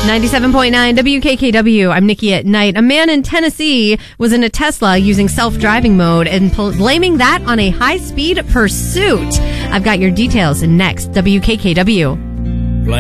97.9 WKKW. I'm Nikki at Night. A man in Tennessee was in a Tesla using self-driving mode and blaming that on a high-speed pursuit. I've got your details in next WKKW.